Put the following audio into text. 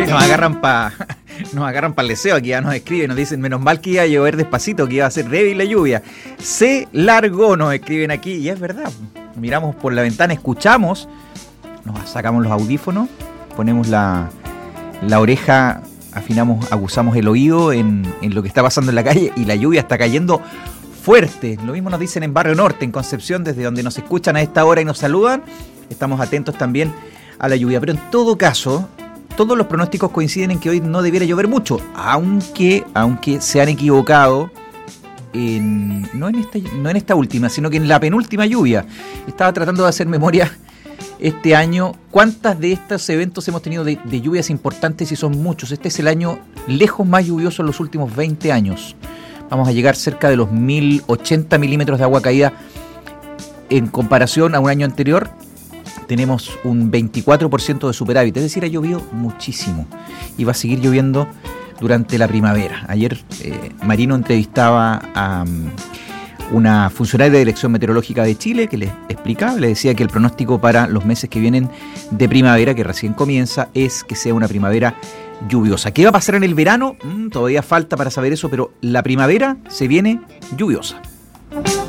nos agarran para el deseo, aquí ya nos escriben, nos dicen, menos mal que iba a llover despacito, que iba a ser débil la lluvia. Se largó, nos escriben aquí, y es verdad. Miramos por la ventana, escuchamos, nos sacamos los audífonos, ponemos la oreja, afinamos, aguzamos el oído en lo que está pasando en la calle, y la lluvia está cayendo fuerte. Lo mismo nos dicen en Barrio Norte, en Concepción, desde donde nos escuchan a esta hora y nos saludan. Estamos atentos también a la lluvia, pero en todo caso, todos los pronósticos coinciden en que hoy no debiera llover mucho, aunque se han equivocado no en esta última, sino que en la penúltima lluvia. Estaba tratando de hacer memoria este año, cuántas de estos eventos hemos tenido de lluvias importantes, y son muchos. Este es el año lejos más lluvioso en los últimos 20 años. Vamos a llegar cerca de los 1080 milímetros de agua caída en comparación a un año anterior. Tenemos un 24% de superávit, es decir, ha llovido muchísimo y va a seguir lloviendo durante la primavera. Ayer Marino entrevistaba a una funcionaria de Dirección Meteorológica de Chile que le explicaba, le decía que el pronóstico para los meses que vienen de primavera, que recién comienza, es que sea una primavera lluviosa. ¿Qué va a pasar en el verano? Todavía falta para saber eso, pero la primavera se viene lluviosa.